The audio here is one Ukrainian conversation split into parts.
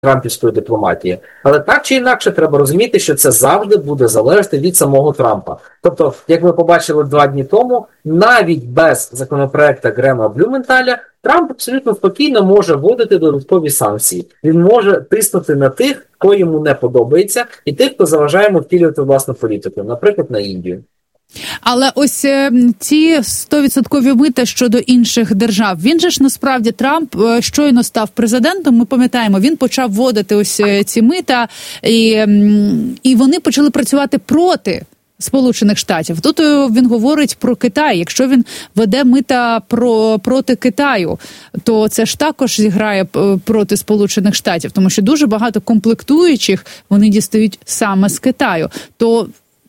трампівської дипломатії. Але так чи інакше треба розуміти, що це завжди буде залежати від самого Трампа. Тобто, як ми побачили 2 дні тому, навіть без законопроекту Грема Блюменталя, Трамп абсолютно спокійно може вводити додаткові санкції. Він може тиснути на тих, хто йому не подобається, і тих, хто заважає йому втілювати власну політику, наприклад, на Індію. Але ось ці 100% мита щодо інших держав, він же ж насправді, Трамп щойно став президентом, ми пам'ятаємо, він почав вводити ось ці мита, і вони почали працювати проти Сполучених Штатів. Тут він говорить про Китай. Якщо він веде мита проти Китаю, то це ж також зіграє проти Сполучених Штатів, тому що дуже багато комплектуючих вони дістають саме з Китаю. То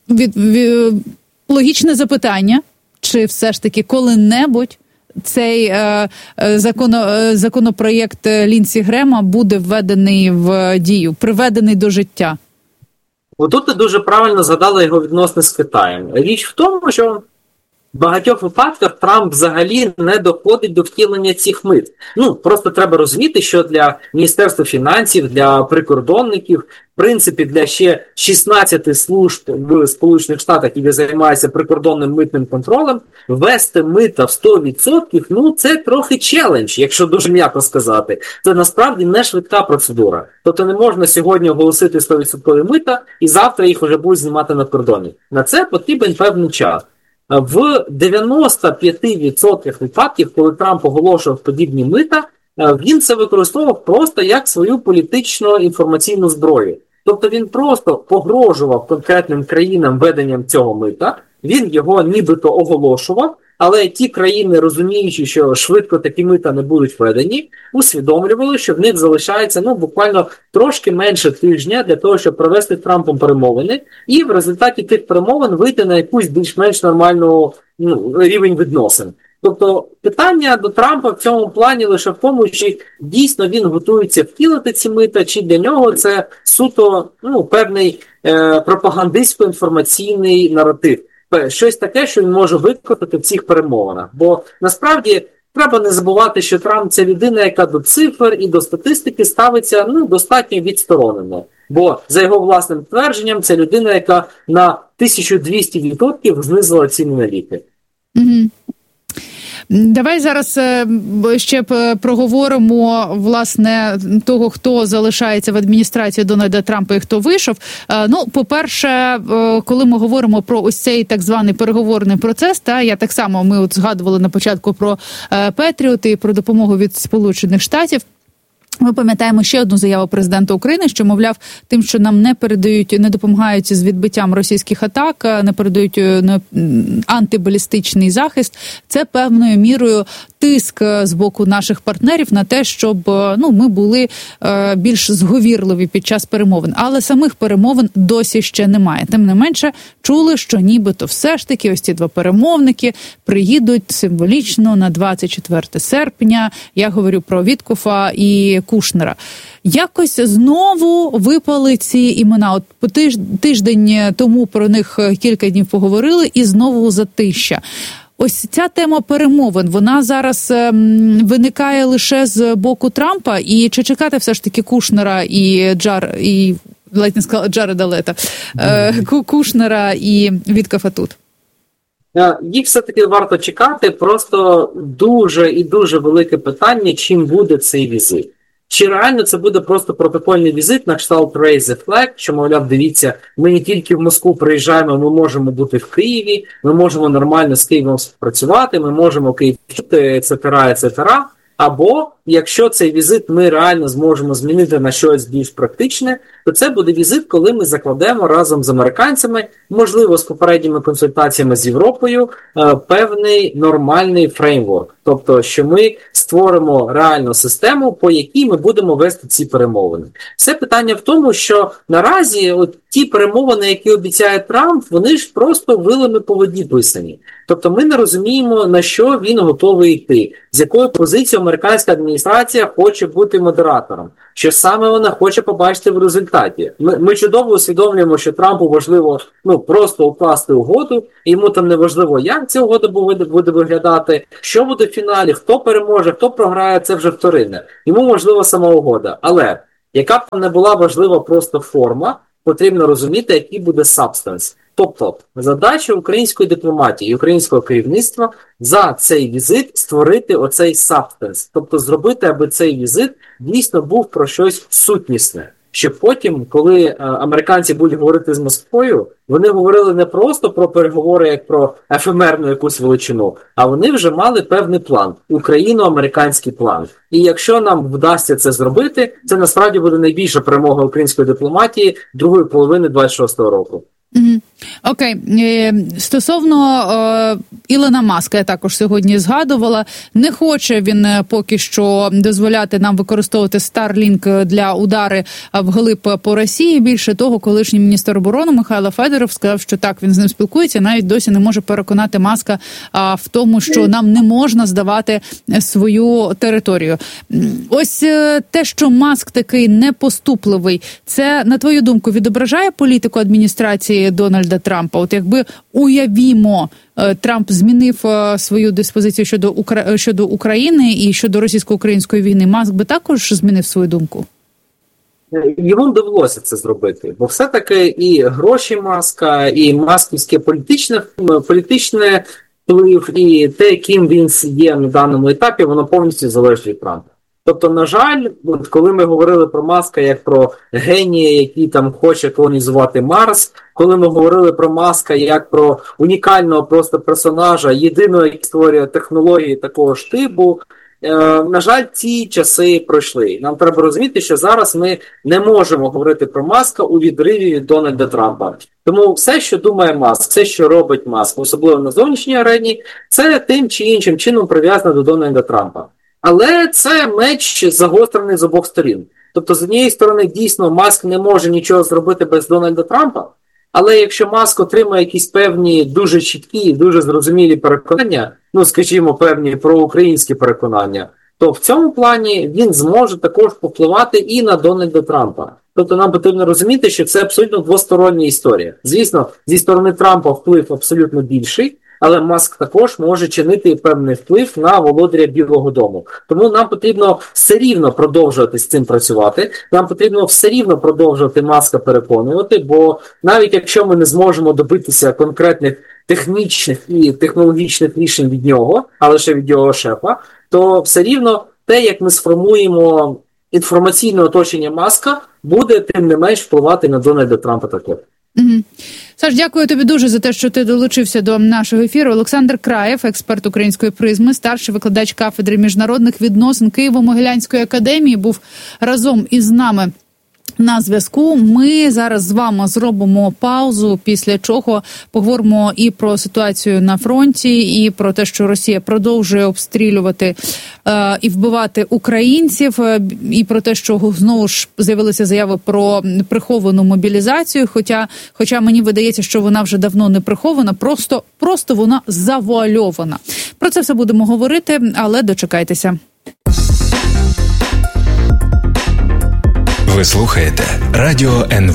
логічне запитання, чи все ж таки коли-небудь цей законопроєкт Лінсі Грема буде введений в дію, приведений до життя? Отут ти дуже правильно згадала його відносини з Китаєм. Річ в тому, що в багатьох випадках Трамп взагалі не доходить до втілення цих мит. Просто треба розуміти, що для Міністерства фінансів, для прикордонників, в принципі, для ще 16 служб в Сполучених Штатах, які займаються прикордонним митним контролем, ввести мита в 100%, це трохи челендж, якщо дуже м'яко сказати. Це насправді не швидка процедура. Тобто не можна сьогодні оголосити 100% мита і завтра їх вже будуть знімати на кордоні. На це потрібен певний час. В 95% випадків, коли Трамп оголошував подібні мита, він це використовував просто як свою політичну інформаційну зброю. Тобто він просто погрожував конкретним країнам веденням цього мита, він його нібито оголошував, але ті країни, розуміючи, що швидко такі мита не будуть введені, усвідомлювали, що в них залишається буквально трошки менше тижня для того, щоб провести з Трампом перемовини, і в результаті тих перемовин вийти на якусь більш-менш нормальну рівень відносин. Тобто питання до Трампа в цьому плані лише в тому, чи дійсно він готується втілити ці мита, чи для нього це суто певний пропагандистсько-інформаційний наратив. Щось таке, що він може використати в цих перемовинах. Бо насправді треба не забувати, що Трамп – це людина, яка до цифр і до статистики ставиться достатньо відсторонено. Бо, за його власним твердженням, це людина, яка на 1200% знизила ціни на ліки. Угу. Давай зараз ще проговоримо, власне, того, хто залишається в адміністрації Дональда Трампа і хто вийшов. По-перше, коли ми говоримо про ось цей так званий переговорний процес, я так само, ми згадували на початку про Петріот і про допомогу від Сполучених Штатів. Ми пам'ятаємо ще одну заяву президента України, що, мовляв, тим, що нам не допомагають з відбиттям російських атак, не передають антибалістичний захист, це певною мірою тиск з боку наших партнерів на те, щоб ми були більш зговірливі під час перемовин. Але самих перемовин досі ще немає. Тим не менше, чули, що нібито все ж таки ось ці 2 перемовники приїдуть символічно на 24 серпня. Я говорю про Віткофа і Кушнера. Якось знову випали ці імена. От по тиждень тому про них кілька днів поговорили, і знову затища. Ось ця тема перемовин, вона зараз виникає лише з боку Трампа, і чи чекати все ж таки Кушнера і ледь не сказала Джареда Лето, Кушнера і Віткофа тут? Їх все-таки варто чекати, просто дуже і дуже велике питання, чим буде цей візит. Чи реально це буде просто протокольний візит на кшталт Raise the Flag, що, мовляв, дивіться, ми не тільки в Москву приїжджаємо, ми можемо бути в Києві, ми можемо нормально з Києвом спрацювати, ми можемо Київ вчити, etc. Або, якщо цей візит ми реально зможемо змінити на щось більш практичне, то це буде візит, коли ми закладемо разом з американцями, можливо, з попередніми консультаціями з Європою, певний нормальний фреймворк. Тобто, що ми створимо реальну систему, по якій ми будемо вести ці перемовини. Все питання в тому, що наразі ті перемовини, які обіцяє Трамп, вони ж просто вилами по воді писані. Тобто ми не розуміємо, на що він готовий йти, з якою позицією американська адміністрація хоче бути модератором, що саме вона хоче побачити в результаті. Ми чудово усвідомлюємо, що Трампу важливо просто укласти угоду, і йому там не важливо, як ця угода буде виглядати, що буде в фіналі, хто переможе, хто програє, це вже вторинне. Йому важлива сама угода. Але Яка б там не була важлива просто форма, потрібно розуміти, який буде substance. Тобто, задача української дипломатії і українського керівництва за цей візит створити оцей substance. Тобто зробити, аби цей візит дійсно був про щось сутнісне. Щоб потім, коли американці будуть говорити з Москвою, вони говорили не просто про переговори, як про ефемерну якусь величину, а вони вже мали певний план, україно-американський план. І якщо нам вдасться це зробити, це насправді буде найбільша перемога української дипломатії другої половини 26-го року. Окей. Стосовно Ілона Маска, я також сьогодні згадувала, не хоче він поки що дозволяти нам використовувати Starlink для удари вглиб по Росії. Більше того, колишній міністр оборони Михайло Федоров сказав, що так, він з ним спілкується, навіть досі не може переконати Маска в тому, що нам не можна здавати свою територію. Ось те, що Маск такий непоступливий, це, на твою думку, відображає політику адміністрації Дональда Трампа? От якби, уявімо, Трамп змінив свою диспозицію щодо України і щодо російсько-української війни, Маск би також змінив свою думку? Йому довелося це зробити, бо все-таки і гроші Маска, і масківське політичне вплив, і те, ким він є на даному етапі, воно повністю залежить від Трампа. Тобто, на жаль, коли ми говорили про Маска як про генія, який там хоче колонізувати Марс, коли ми говорили про Маска як про унікального просто персонажа, єдиного, який створює технології такого ж типу, на жаль, ці часи пройшли. Нам треба розуміти, що зараз ми не можемо говорити про Маска у відриві від Дональда Трампа. Тому все, що думає Маск, все, що робить Маск, особливо на зовнішній арені, це тим чи іншим чином прив'язано до Дональда Трампа. Але це меч загострений з обох сторін. Тобто, з однієї сторони, дійсно, Маск не може нічого зробити без Дональда Трампа, але якщо Маск отримає якісь певні дуже чіткі, дуже зрозумілі переконання, скажімо, певні проукраїнські переконання, то в цьому плані він зможе також повпливати і на Дональда Трампа. Тобто нам потрібно розуміти, що це абсолютно двостороння історія. Звісно, зі сторони Трампа вплив абсолютно більший, але Маск також може чинити певний вплив на володаря Білого дому. Тому нам потрібно все рівно продовжувати з цим працювати, нам потрібно все рівно продовжувати Маска переконувати, бо навіть якщо ми не зможемо добитися конкретних технічних і технологічних рішень від нього, а лише від його шефа, то все рівно те, як ми сформуємо інформаційне оточення Маска, буде тим не менш впливати на Дональда Трампа також. Саш, дякую тобі дуже за те, що ти долучився до нашого ефіру. Олександр Краєв, експерт української призми, старший викладач кафедри міжнародних відносин Києво-Могилянської академії, був разом із нами на зв'язку. Ми зараз з вами зробимо паузу, після чого поговоримо і про ситуацію на фронті, і про те, що Росія продовжує обстрілювати і вбивати українців, і про те, що знову ж з'явилися заяви про приховану мобілізацію, хоча мені видається, що вона вже давно не прихована, просто вона завуальована. Про це все будемо говорити, але дочекайтеся. Ви слухаєте Радіо НВ.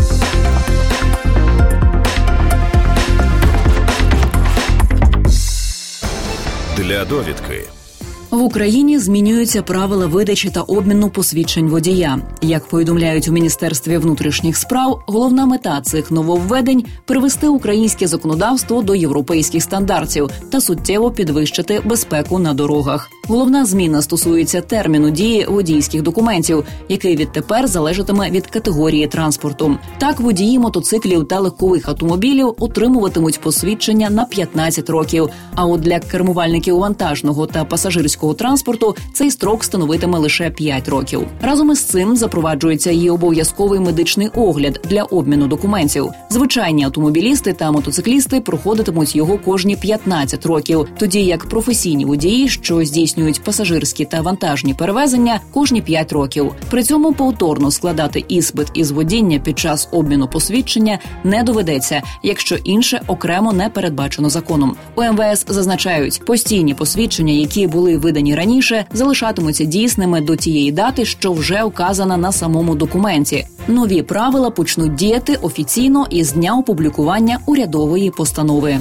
Для довідки. В Україні змінюються правила видачі та обміну посвідчень водія. Як повідомляють у Міністерстві внутрішніх справ, головна мета цих нововведень – привести українське законодавство до європейських стандартів та суттєво підвищити безпеку на дорогах. Головна зміна стосується терміну дії водійських документів, який відтепер залежатиме від категорії транспорту. Так, водії мотоциклів та легкових автомобілів отримуватимуть посвідчення на 15 років, а от для кермувальників вантажного та пасажирського транспорту цей строк становитиме лише 5 років. Разом із цим запроваджується і обов'язковий медичний огляд для обміну документів. Звичайні автомобілісти та мотоциклісти проходитимуть його кожні 15 років, тоді як професійні водії, що здійснюють пасажирські та вантажні перевезення, кожні 5 років. При цьому повторно складати іспит із водіння під час обміну посвідчення не доведеться, якщо інше окремо не передбачено законом. У МВС зазначають, постійні посвідчення, які були видані раніше, залишатимуться дійсними до тієї дати, що вже вказана на самому документі. Нові правила почнуть діяти офіційно із дня опублікування урядової постанови.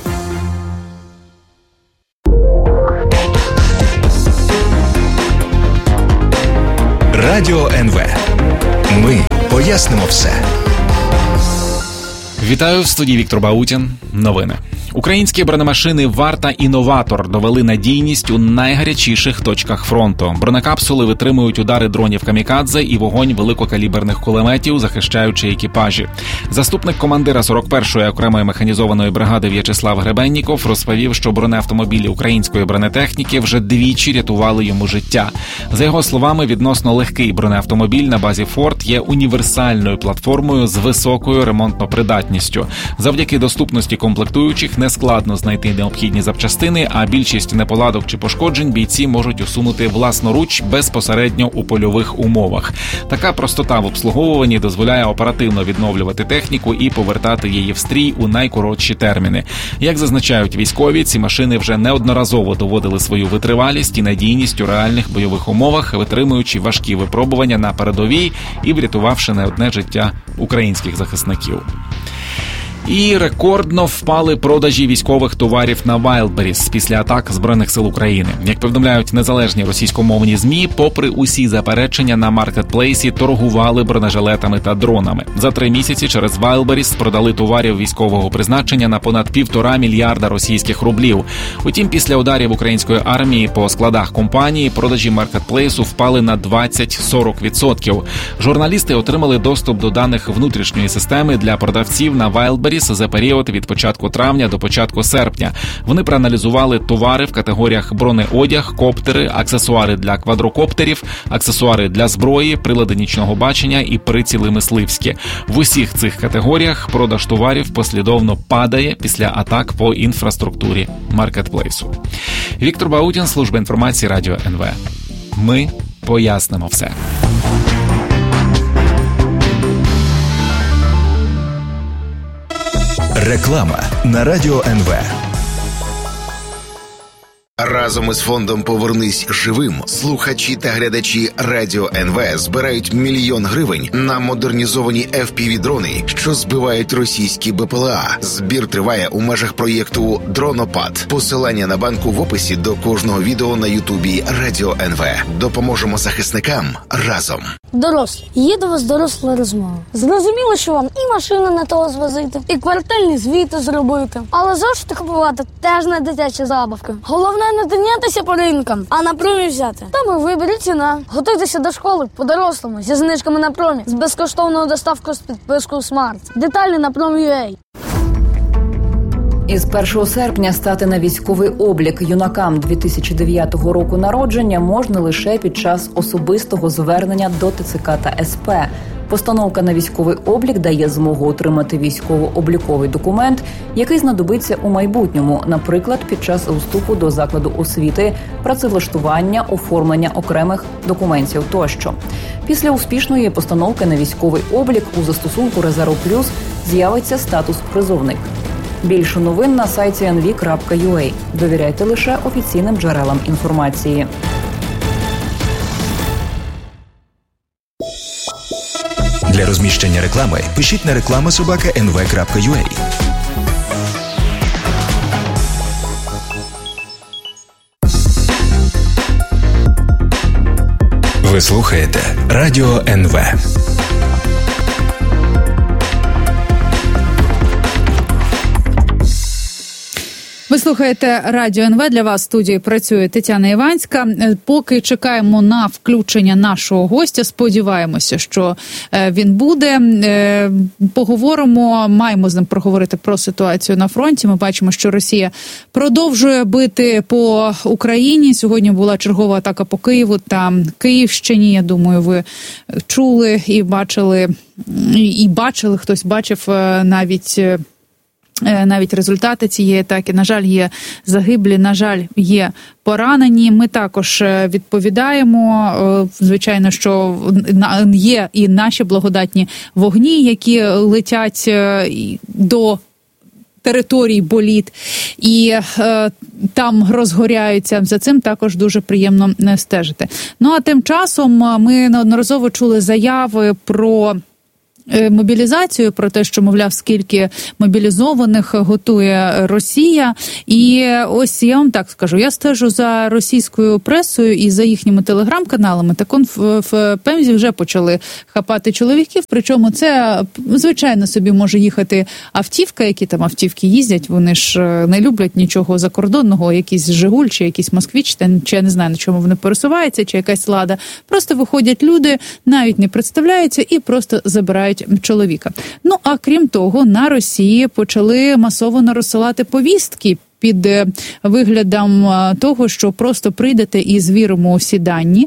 Радіо НВ. Ми пояснимо все. Вітаю, в студії Віктор Баутін. Новини. Українські бронемашини «Варта» і «Новатор» довели надійність у найгарячіших точках фронту. Бронекапсули витримують удари дронів камікадзе і вогонь великокаліберних кулеметів, захищаючи екіпажі. Заступник командира 41-ї окремої механізованої бригади В'ячеслав Гребенніков розповів, що бронеавтомобілі української бронетехніки вже двічі рятували йому життя. За його словами, відносно легкий бронеавтомобіль на базі «Форд» є універсальною платформою з високою ремонтно-придатністю. Завдяки доступності комплектуючих нескладно знайти необхідні запчастини, а більшість неполадок чи пошкоджень бійці можуть усунути власноруч безпосередньо у польових умовах. Така простота в обслуговуванні дозволяє оперативно відновлювати техніку і повертати її в стрій у найкоротші терміни. Як зазначають військові, ці машини вже неодноразово доводили свою витривалість і надійність у реальних бойових умовах, витримуючи важкі випробування на передовій і врятувавши не одне життя українських захисників. І рекордно впали продажі військових товарів на Wildberries після атак Збройних сил України. Як повідомляють незалежні російськомовні ЗМІ, попри усі заперечення на маркетплейсі торгували бронежилетами та дронами. За 3 місяці через Wildberries продали товарів військового призначення на понад 1,5 мільярда російських рублів. Утім, після ударів української армії по складах компанії продажі маркетплейсу впали на 20-40%. Журналісти отримали доступ до даних внутрішньої системи для продавців на Wildberries за період від початку травня до початку серпня. Вони проаналізували товари в категоріях бронеодяг, коптери, аксесуари для квадрокоптерів, аксесуари для зброї, прилади нічного бачення і приціли мисливські. В усіх цих категоріях продаж товарів послідовно падає після атак по інфраструктурі маркетплейсу. Віктор Баутін, служба інформації Радіо НВ. Ми пояснимо все. Реклама на Радіо НВ. Разом із фондом «Повернись живим» слухачі та глядачі Радіо НВ збирають 1 мільйон гривень на модернізовані FPV-дрони, що збивають російські БПЛА. Збір триває у межах проєкту «Дронопад». Посилання на банку в описі до кожного відео на Ютубі Радіо НВ. Допоможемо захисникам разом. Дорослі, їду вас доросла розмова. Зрозуміло, що вам і машину не того звозити, і квартальні звіти зробити. Але зошити купувати теж не дитячі забавки. Головне не тинятися по ринкам, а на промі взяти. Там і виберіть ціна. Готуйтеся до школи по-дорослому, зі знижками на промі, з безкоштовною доставкою з підпискою Smart. Деталі на Prom.ua. Із 1 серпня стати на військовий облік юнакам 2009 року народження можна лише під час особистого звернення до ТЦК та СП. Постановка на військовий облік дає змогу отримати військово-обліковий документ, який знадобиться у майбутньому, наприклад, під час вступу до закладу освіти, працевлаштування, оформлення окремих документів тощо. Після успішної постановки на військовий облік у застосунку «Резерв Плюс» з'явиться статус «Призовник». Більше новин на сайті nv.ua. Довіряйте лише офіційним джерелам інформації. Для розміщення реклами пишіть на reklama@nv.ua. Ви слухаєте Радіо НВ. Ви слухаєте Радіо НВ, для вас в студії працює Тетяна Іванська. Поки чекаємо на включення нашого гостя, сподіваємося, що він буде. Поговоримо, маємо з ним проговорити про ситуацію на фронті. Ми бачимо, що Росія продовжує бити по Україні. Сьогодні була чергова атака по Києву та Київщині. Я думаю, ви чули і бачили, хтось бачив навіть результати цієї атаки. На жаль, є загиблі, на жаль, є поранені. Ми також відповідаємо. Звичайно, що є і наші благодатні вогні, які летять до територій боліт, і там розгоряються. За цим також дуже приємно стежити. Ну, а тим часом ми неодноразово чули заяви про мобілізацію, про те, що, мовляв, скільки мобілізованих готує Росія. І ось я вам так скажу, я стежу за російською пресою і за їхніми телеграм-каналами, так он в Пемзі вже почали хапати чоловіків, причому це, звичайно, собі може їхати автівка, які там автівки їздять, вони ж не люблять нічого закордонного, якийсь Жигуль, чи якийсь Москвич, чи я не знаю, на чому вони пересуваються, чи якась Лада. Просто виходять люди, навіть не представляються і просто забирають чоловіка. Ну, а крім того, на Росії почали масово розсилати повістки під виглядом того, що просто прийдете і звіримо всі дані.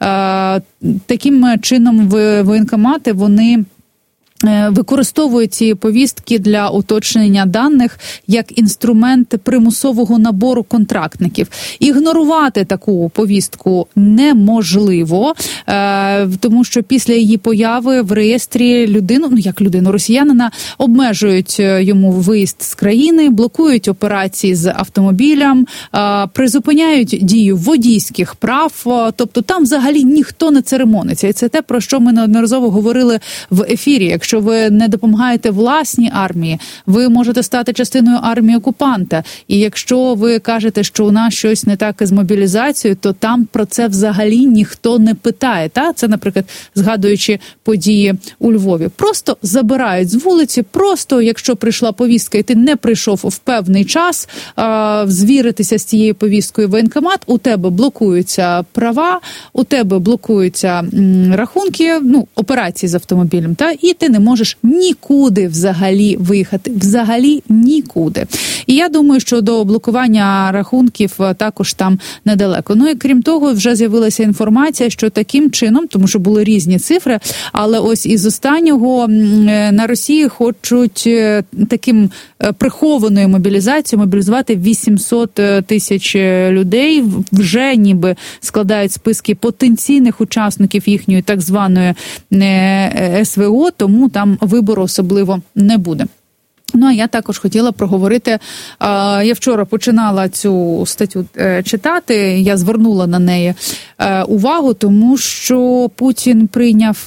Таким чином воєнкомати, вони використовують ці повістки для уточнення даних як інструмент примусового набору контрактників. Ігнорувати таку повістку неможливо, тому що після її появи в реєстрі росіянина, обмежують йому виїзд з країни, блокують операції з автомобілем, призупиняють дію водійських прав, тобто там взагалі ніхто не церемониться. І це те, про що ми неодноразово говорили в ефірі. Якщо ви не допомагаєте власній армії, ви можете стати частиною армії окупанта. І якщо ви кажете, що у нас щось не так із мобілізацією, то там про це взагалі ніхто не питає. Це, наприклад, згадуючи події у Львові. Просто забирають з вулиці, просто, якщо прийшла повістка і ти не прийшов в певний час звіритися з цією повісткою в воєнкомат, у тебе блокуються права, у тебе блокуються рахунки, операції з автомобілем, і ти не можеш нікуди взагалі виїхати. Взагалі нікуди. І я думаю, що до блокування рахунків також там недалеко. Ну і крім того, вже з'явилася інформація, що таким чином, тому що були різні цифри, але ось із останнього на Росії хочуть таким прихованою мобілізацією мобілізувати 800 тисяч людей. Вже ніби складають списки потенційних учасників їхньої так званої СВО, тому там вибору особливо не буде. Ну, а я також хотіла проговорити, я вчора починала цю статтю читати, я звернула на неї увагу, тому що Путін прийняв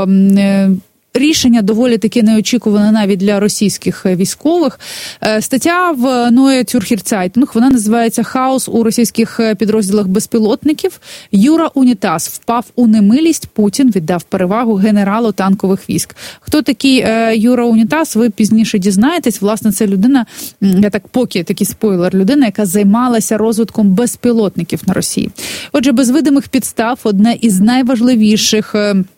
рішення доволі таки неочікуване навіть для російських військових. Стаття в Neue Zürcher Zeitung, вона називається «Хаос у російських підрозділах безпілотників. Юра Унітаз впав у немилість. Путін віддав перевагу генералу танкових військ». Хто такий Юра Унітаз, ви пізніше дізнаєтесь. Власне, це людина, такий спойлер, людина, яка займалася розвитком безпілотників на Росії. Отже, без видимих підстав одне із найважливіших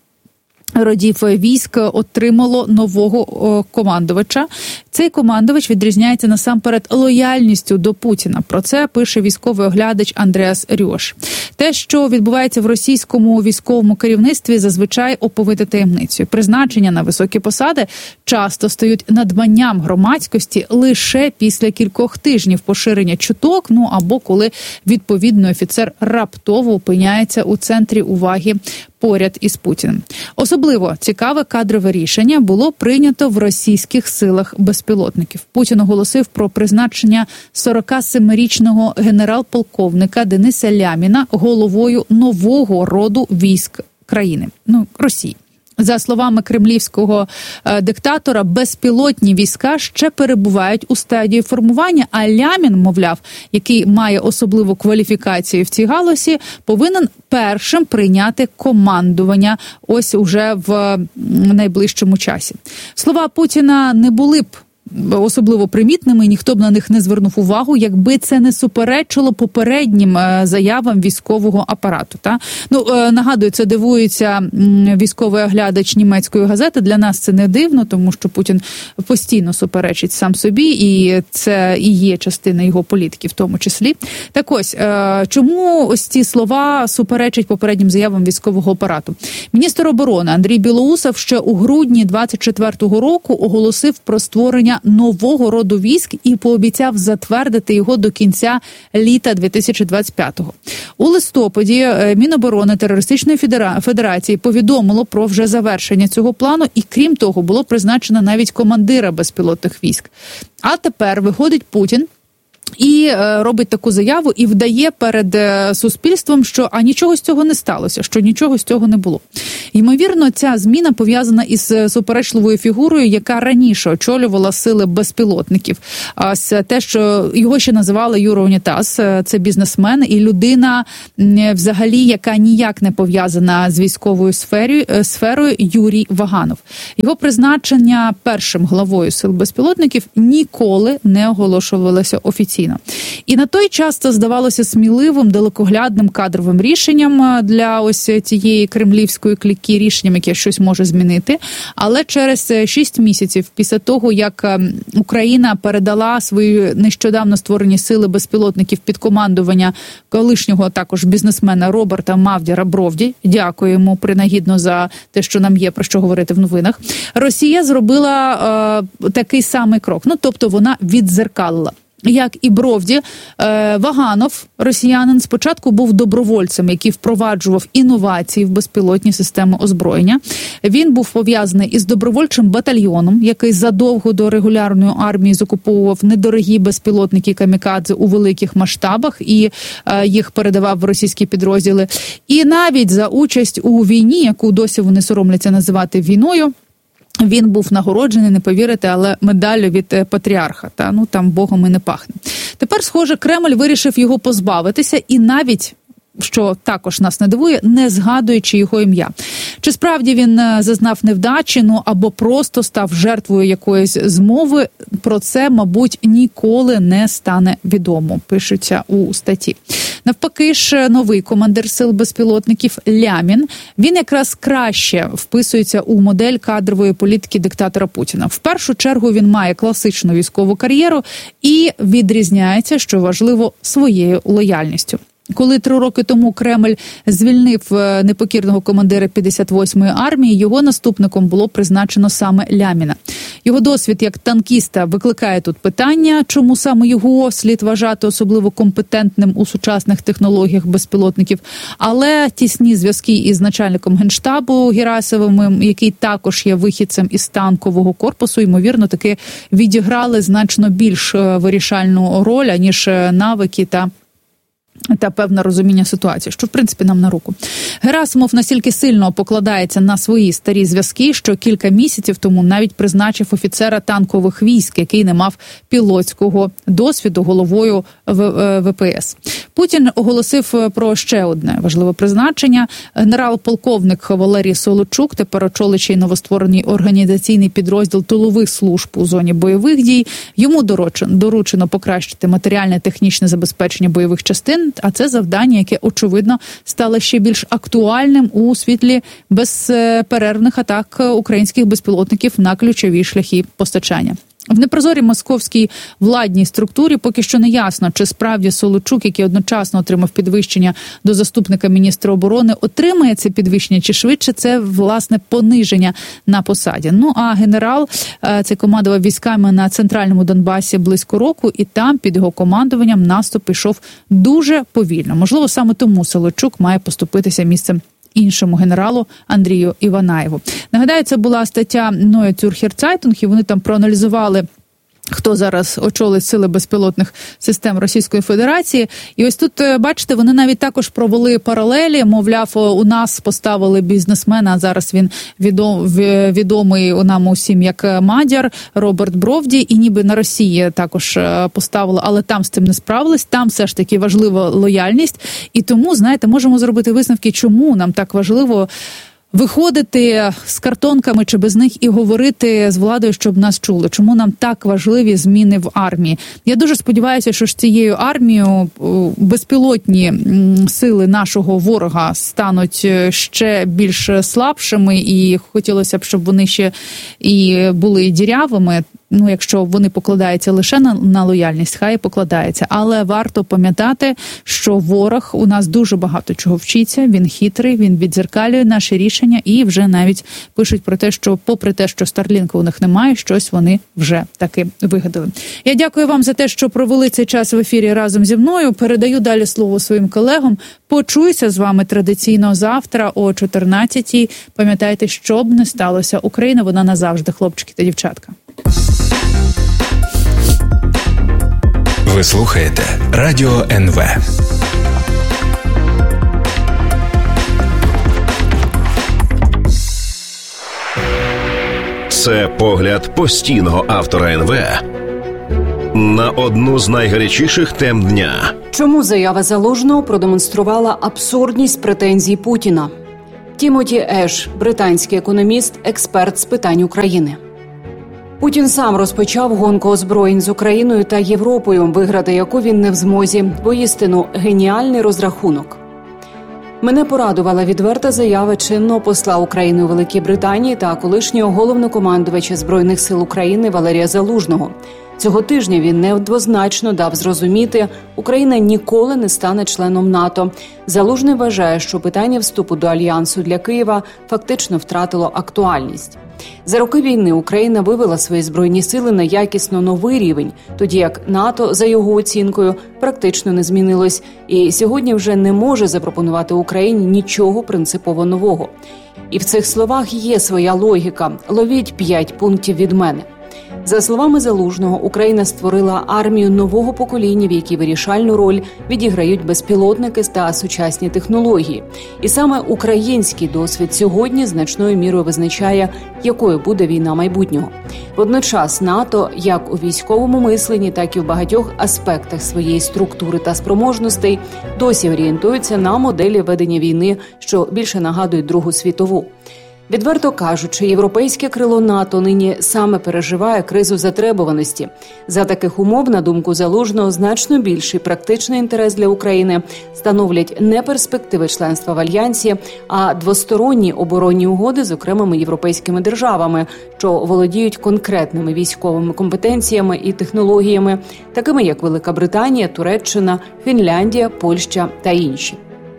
родів військ отримало нового командувача. Цей командувач відрізняється насамперед лояльністю до Путіна. Про це пише військовий оглядач Андреас Рьош. Те, що відбувається в російському військовому керівництві, зазвичай оповите таємницею. Призначення на високі посади часто стають надбанням громадськості лише після кількох тижнів поширення чуток, або коли відповідний офіцер раптово опиняється у центрі уваги поряд із Путіним. Особливо цікаве кадрове рішення було прийнято в російських силах безпілотників. Путін оголосив про призначення 47-річного генерал-полковника Дениса Ляміна головою нового роду військ країни, Росії. За словами кремлівського диктатора, безпілотні війська ще перебувають у стадії формування, а Лямін, мовляв, який має особливу кваліфікацію в цій галузі, повинен першим прийняти командування ось уже в найближчому часі. Слова Путіна не були б особливо примітними, ніхто б на них не звернув увагу, якби це не суперечило попереднім заявам військового апарату. Нагадую, це дивується військовий оглядач німецької газети. Для нас це не дивно, тому що Путін постійно суперечить сам собі, і це і є частина його політики в тому числі. Так ось, чому ось ці слова суперечать попереднім заявам військового апарату? Міністр оборони Андрій Білоусов ще у грудні 24-го року оголосив про створення нового роду військ і пообіцяв затвердити його до кінця літа 2025-го. У листопаді Міноборони Терористичної Федерації повідомило про вже завершення цього плану і, крім того, було призначено навіть командира безпілотних військ. А тепер виходить Путін І робить таку заяву і вдає перед суспільством, що нічого з цього не сталося, що нічого з цього не було. Ймовірно, ця зміна пов'язана із суперечливою фігурою, яка раніше очолювала сили безпілотників. Те, що його ще називали Юра Унітаз, це бізнесмен і людина, взагалі, яка ніяк не пов'язана з військовою сферою, Юрій Ваганов. Його призначення першим главою сил безпілотників ніколи не оголошувалося офіційно. І на той час це здавалося сміливим, далекоглядним кадровим рішенням для ось цієї кремлівської кліки, рішенням, яке щось може змінити. Але через 6 місяців після того, як Україна передала свої нещодавно створені сили безпілотників під командування колишнього також бізнесмена Роберта Мавдіра Бровді, дякуємо принагідно за те, що нам є про що говорити в новинах, Росія зробила такий самий крок. Тобто вона віддзеркалила. Як і Бровді, Ваганов, росіянин, спочатку був добровольцем, який впроваджував інновації в безпілотні системи озброєння. Він був пов'язаний із добровольчим батальйоном, який задовго до регулярної армії закуповував недорогі безпілотники камікадзе у великих масштабах і їх передавав в російські підрозділи. І навіть за участь у війні, яку досі вони соромляться називати війною, він був нагороджений, не повірите, але медаллю від патріарха. Там Богом і не пахне. Тепер, схоже, Кремль вирішив його позбавитися і навіть, що також нас не дивує, не згадуючи його ім'я. Чи справді він зазнав невдачі, або просто став жертвою якоїсь змови, про це, мабуть, ніколи не стане відомо, пишеться у статті. Навпаки ж, новий командир сил безпілотників Лямін, він якраз краще вписується у модель кадрової політики диктатора Путіна. В першу чергу він має класичну військову кар'єру і відрізняється, що важливо, своєю лояльністю. Коли 3 роки тому Кремль звільнив непокірного командира 58-ї армії, його наступником було призначено саме Ляміна. Його досвід як танкіста викликає тут питання, чому саме його слід вважати особливо компетентним у сучасних технологіях безпілотників. Але тісні зв'язки із начальником Генштабу Герасимовим, який також є вихідцем із танкового корпусу, ймовірно, таки відіграли значно більш вирішальну роль, ніж навики та певне розуміння ситуації, що, в принципі, нам на руку. Герасимов настільки сильно покладається на свої старі зв'язки, що кілька місяців тому навіть призначив офіцера танкових військ, який не мав пілотського досвіду, головою ВПС. Путін оголосив про ще одне важливе призначення. Генерал-полковник Валерій Солодчук, тепер очолюючий новостворений організаційний підрозділ тилових служб у зоні бойових дій. Йому доручено покращити матеріальне-технічне забезпечення бойових частин, а це завдання, яке, очевидно, стало ще більш актуальним у світлі безперервних атак українських безпілотників на ключові шляхи постачання. В непрозорій московській владній структурі поки що не ясно, чи справді Солодчук, який одночасно отримав підвищення до заступника міністра оборони, отримає це підвищення, чи швидше це, власне, пониження на посаді. А генерал це командував військами на центральному Донбасі близько року, і там під його командуванням наступ пішов дуже повільно. Можливо, саме тому Солодчук має поступитися місцем іншому генералу Андрію Іванаєву. Нагадаю, це була стаття Neue Zürcher Zeitung, і вони там проаналізували, хто зараз очолить сили безпілотних систем Російської Федерації. І ось тут, бачите, вони навіть також провели паралелі. Мовляв, у нас поставили бізнесмена, а зараз він відомий нам усім як Мадяр, Роберт Бровді, і ніби на Росії також поставили, але там з цим не справились. Там все ж таки важлива лояльність. І тому, знаєте, можемо зробити висновки, чому нам так важливо виходити з картонками чи без них і говорити з владою, щоб нас чули. Чому нам так важливі зміни в армії? Я дуже сподіваюся, що ж цією армією безпілотні сили нашого ворога стануть ще більш слабшими, і хотілося б, щоб вони ще і були дірявими. Якщо вони покладаються лише на лояльність, хай покладається. Але варто пам'ятати, що ворог у нас дуже багато чого вчиться, він хитрий, він віддзеркалює наші рішення і вже навіть пишуть про те, що попри те, що Starlink у них немає, щось вони вже таки вигадали. Я дякую вам за те, що провели цей час в ефірі разом зі мною. Передаю далі слово своїм колегам. Почуюся з вами традиційно завтра о 14-й. Пам'ятайте, що б не сталося. Україна, вона назавжди, хлопчики та дівчатка. Ви слухаєте Радіо НВ. Це погляд постійного автора НВ на одну з найгарячіших тем дня. Чому заява Залужного продемонструвала абсурдність претензій Путіна? Тімоті Еш, британський економіст, експерт з питань України. Путін сам розпочав гонку озброєнь з Україною та Європою, виграти яку він не в змозі. Воістину геніальний розрахунок. Мене порадувала відверта заява чинного посла України у Великій Британії та колишнього головнокомандувача Збройних сил України Валерія Залужного. Цього тижня він неоднозначно дав зрозуміти, Україна ніколи не стане членом НАТО. Залужний вважає, що питання вступу до Альянсу для Києва фактично втратило актуальність. За роки війни Україна вивела свої збройні сили на якісно новий рівень, тоді як НАТО, за його оцінкою, практично не змінилось і сьогодні вже не може запропонувати Україні нічого принципово нового. І в цих словах є своя логіка. Ловіть 5 пунктів від мене. За словами Залужного, Україна створила армію нового покоління, в якій вирішальну роль відіграють безпілотники та сучасні технології. І саме український досвід сьогодні значною мірою визначає, якою буде війна майбутнього. Водночас НАТО, як у військовому мисленні, так і в багатьох аспектах своєї структури та спроможностей, досі орієнтуються на моделі ведення війни, що більше нагадують Другу світову. Відверто кажучи, європейське крило НАТО нині саме переживає кризу затребуваності. За таких умов, на думку Залужного, значно більший практичний інтерес для України становлять не перспективи членства в Альянсі, а двосторонні оборонні угоди з окремими європейськими державами, що володіють конкретними військовими компетенціями і технологіями, такими як Велика Британія, Туреччина, Фінляндія, Польща та інші.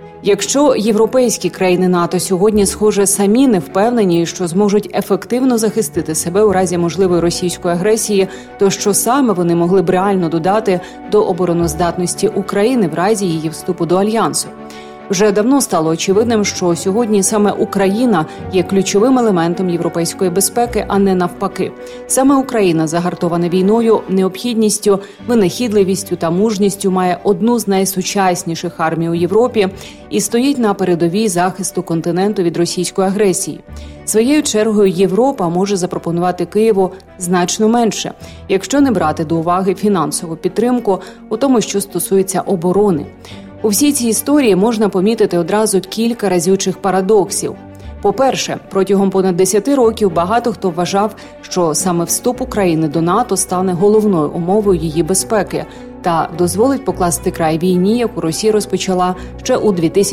Якщо європейські країни НАТО сьогодні, схоже, самі не впевнені, що зможуть ефективно захистити себе у разі можливої російської агресії, то що саме вони могли б реально додати до обороноздатності України в разі її вступу до Альянсу? Вже давно стало очевидним, що сьогодні саме Україна є ключовим елементом європейської безпеки, а не навпаки. Саме Україна, загартована війною, необхідністю, винахідливістю та мужністю, має одну з найсучасніших армій у Європі і стоїть на передовій захисту континенту від російської агресії. Своєю чергою Європа може запропонувати Києву значно менше, якщо не брати до уваги фінансову підтримку у тому, що стосується оборони. У всій цій історії можна помітити одразу кілька разючих парадоксів. По-перше, протягом понад 10 років багато хто вважав, що саме вступ України до НАТО стане головною умовою її безпеки та дозволить покласти край війні, яку Росія розпочала ще у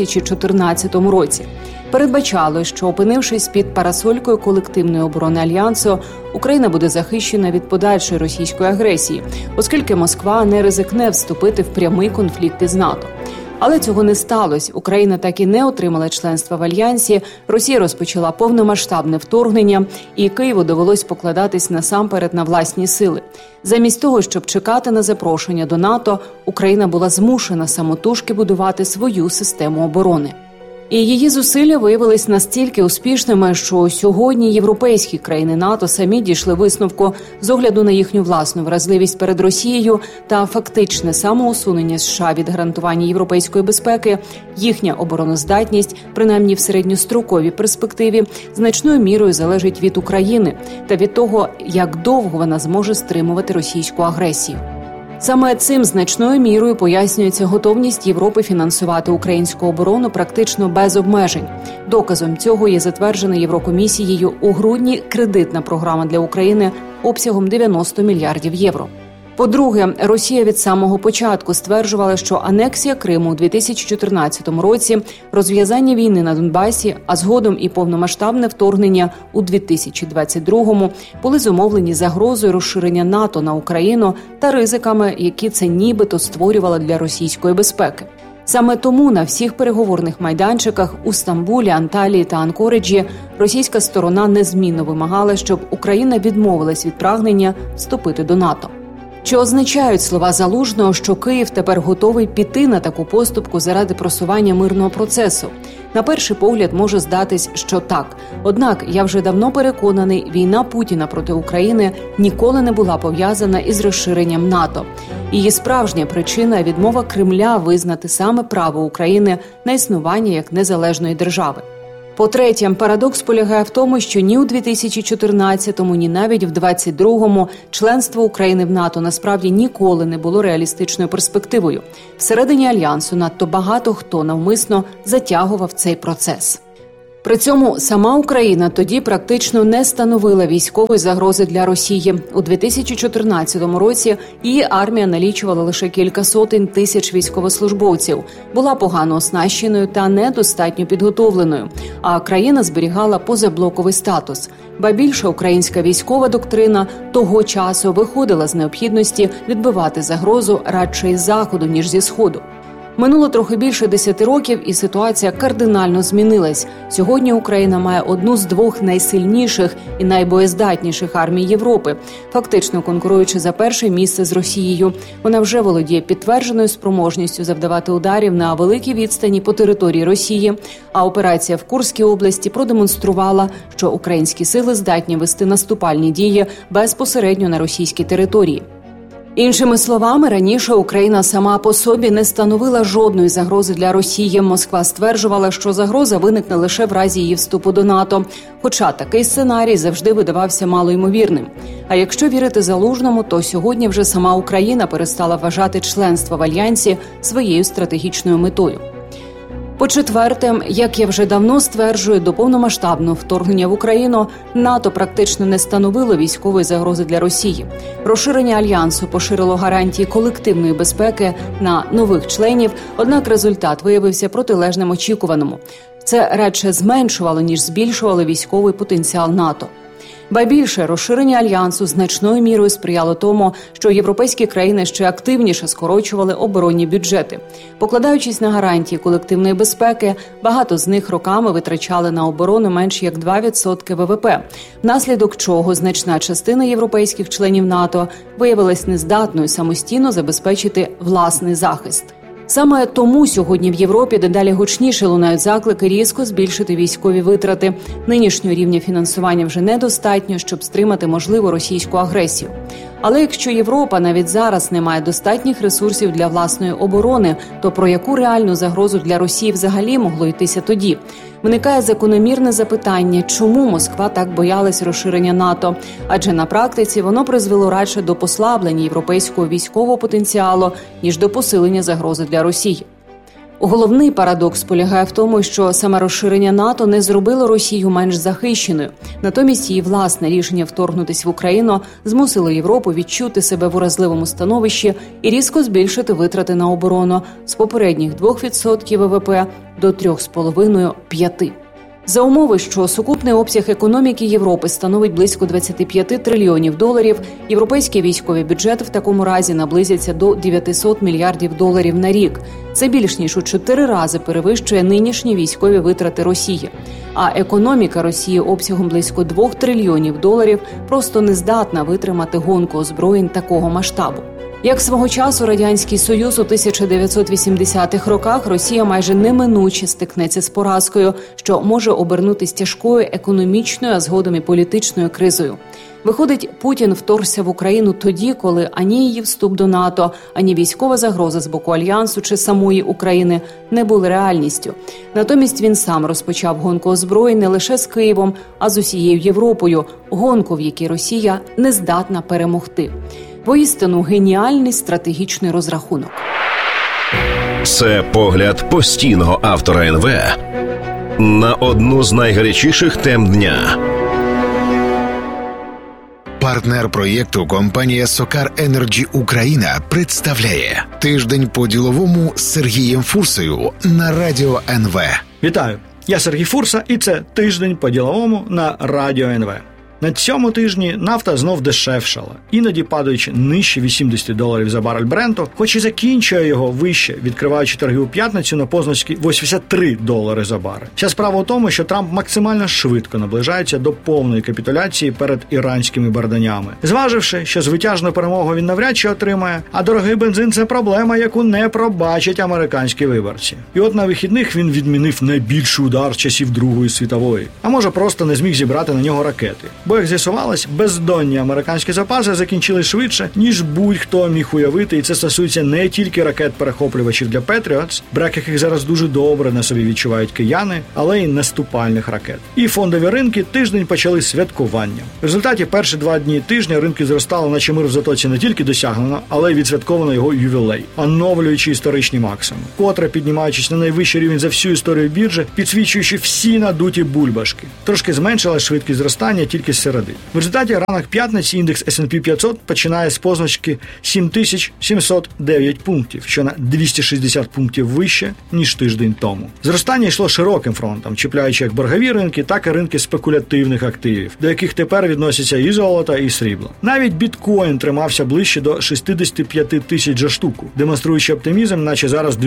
2014 році. Передбачало, що, опинившись під парасолькою колективної оборони Альянсу, Україна буде захищена від подальшої російської агресії, оскільки Москва не ризикне вступити в прямий конфлікт із НАТО. Але цього не сталося. Україна так і не отримала членства в Альянсі, Росія розпочала повномасштабне вторгнення, і Києву довелось покладатись насамперед на власні сили. Замість того, щоб чекати на запрошення до НАТО, Україна була змушена самотужки будувати свою систему оборони. І її зусилля виявились настільки успішними, що сьогодні європейські країни НАТО самі дійшли висновку з огляду на їхню власну вразливість перед Росією та фактичне самоусунення США від гарантування європейської безпеки, їхня обороноздатність, принаймні в середньостроковій перспективі, значною мірою залежить від України та від того, як довго вона зможе стримувати російську агресію. Саме цим значною мірою пояснюється готовність Європи фінансувати українську оборону практично без обмежень. Доказом цього є затверджена Єврокомісією у грудні кредитна програма для України обсягом 90 мільярдів євро. По-друге, Росія від самого початку стверджувала, що анексія Криму у 2014 році, розв'язання війни на Донбасі, а згодом і повномасштабне вторгнення у 2022-му були зумовлені загрозою розширення НАТО на Україну та ризиками, які це нібито створювало для російської безпеки. Саме тому на всіх переговорних майданчиках у Стамбулі, Анталії та Анкориджі російська сторона незмінно вимагала, щоб Україна відмовилась від прагнення вступити до НАТО. Що означають слова Залужного, що Київ тепер готовий піти на таку поступку заради просування мирного процесу? На перший погляд може здатись, що так. Однак, я вже давно переконаний, війна Путіна проти України ніколи не була пов'язана із розширенням НАТО. Її справжня причина – відмова Кремля визнати саме право України на існування як незалежної держави. По-третє, парадокс полягає в тому, що ні у 2014-му, ні навіть в 2022-му членство України в НАТО насправді ніколи не було реалістичною перспективою. Всередині Альянсу надто багато хто навмисно затягував цей процес. При цьому сама Україна тоді практично не становила військової загрози для Росії. У 2014 році її армія налічувала лише кілька сотень тисяч військовослужбовців, була погано оснащеною та недостатньо підготовленою, а країна зберігала позаблоковий статус. Ба більше, українська військова доктрина того часу виходила з необхідності відбивати загрозу радше із Заходу, ніж зі Сходу. Минуло трохи більше 10 років, і ситуація кардинально змінилась. Сьогодні Україна має одну з двох найсильніших і найбоєздатніших армій Європи, фактично конкуруючи за перше місце з Росією. Вона вже володіє підтвердженою спроможністю завдавати ударів на великій відстані по території Росії, а операція в Курській області продемонструвала, що українські сили здатні вести наступальні дії безпосередньо на російській території. Іншими словами, раніше Україна сама по собі не становила жодної загрози для Росії. Москва стверджувала, що загроза виникне лише в разі її вступу до НАТО. Хоча такий сценарій завжди видавався малоймовірним. А якщо вірити Залужному, то сьогодні вже сама Україна перестала вважати членство в Альянсі своєю стратегічною метою. По-четверте, як я вже давно стверджую, до повномасштабного вторгнення в Україну НАТО практично не становило військової загрози для Росії. Розширення Альянсу поширило гарантії колективної безпеки на нових членів, однак результат виявився протилежним очікуваному. Це радше зменшувало, ніж збільшувало військовий потенціал НАТО. Ба більше, розширення Альянсу значною мірою сприяло тому, що європейські країни ще активніше скорочували оборонні бюджети. Покладаючись на гарантії колективної безпеки, багато з них роками витрачали на оборону менш як 2% ВВП, внаслідок чого значна частина європейських членів НАТО виявилась нездатною самостійно забезпечити власний захист. Саме тому сьогодні в Європі дедалі гучніше лунають заклики різко збільшити військові витрати. Нинішнього рівня фінансування вже недостатньо, щоб стримати можливу російську агресію. Але якщо Європа навіть зараз не має достатніх ресурсів для власної оборони, то про яку реальну загрозу для Росії взагалі могло йтися тоді? Виникає закономірне запитання, чому Москва так боялась розширення НАТО? Адже на практиці воно призвело радше до послаблення європейського військового потенціалу, ніж до посилення загрози для Росії. Головний парадокс полягає в тому, що саме розширення НАТО не зробило Росію менш захищеною. Натомість її власне рішення вторгнутись в Україну змусило Європу відчути себе в уразливому становищі і різко збільшити витрати на оборону з попередніх 2% ВВП до 3,5–5%. За умови, що сукупний обсяг економіки Європи становить близько 25 трильйонів доларів, європейський військовий бюджет в такому разі наблизиться до 900 мільярдів доларів на рік. Це більш ніж у 4 рази перевищує нинішні військові витрати Росії. А економіка Росії обсягом близько 2 трильйонів доларів просто не здатна витримати гонку озброєнь такого масштабу. Як свого часу Радянський Союз у 1980-х роках, Росія майже неминуче стикнеться з поразкою, що може обернутися тяжкою економічною, а згодом і політичною кризою. Виходить, Путін вторгся в Україну тоді, коли ані її вступ до НАТО, ані військова загроза з боку Альянсу чи самої України не були реальністю. Натомість він сам розпочав гонку озброєнь не лише з Києвом, а з усією Європою, гонку, в якій Росія не здатна перемогти. Воістину геніальний стратегічний розрахунок. Це погляд постійного автора НВ на одну з найгарячіших тем дня. Партнер проєкту компанія Сокар Енерджі Україна представляє «Тиждень по-діловому» з Сергієм Фурсою на Радіо НВ. Вітаю! Я Сергій Фурса, і це «Тиждень по-діловому» на Радіо НВ. На цьому тижні нафта знов дешевшала, іноді падаючи нижче $80 за барель Бренту, хоч і закінчує його вище, відкриваючи торги у п'ятницю на позначці $83 за барель. Вся справа у тому, що Трамп максимально швидко наближається до повної капітуляції перед іранськими барданями. Зваживши, що звитяжну перемогу він навряд чи отримає, а дорогий бензин – це проблема, яку не пробачать американські виборці. І от на вихідних він відмінив найбільший удар часів Другої світової. А може просто не зміг зібрати на нього ракети. Бо, як з'ясувалось, бездонні американські запаси закінчили швидше, ніж будь-хто міг уявити, і це стосується не тільки ракет-перехоплювачів для Patriots, брак яких зараз дуже добре на собі відчувають кияни, але й наступальних ракет. І фондові ринки тиждень почали святкуванням. В результаті перші 2 дні тижня ринки зростали, наче мир в затоці не тільки досягнено, але й відсвятковано його ювілей, оновлюючи історичні максимуми, котре, піднімаючись на найвищий рівень за всю історію біржі, підсвічуючи всі надуті бульбашки. Трошки зменшила швидкість зростання тільки з середи. В результаті ранок п'ятниці індекс S&P 500 починає з позначки 7709 пунктів, що на 260 пунктів вище, ніж тиждень тому. Зростання йшло широким фронтом, чіпляючи як боргові ринки, так і ринки спекулятивних активів, до яких тепер відносяться і золото, і срібло. Навіть біткоін тримався ближче до 65 тисяч за штуку, демонструючи оптимізм, наче зараз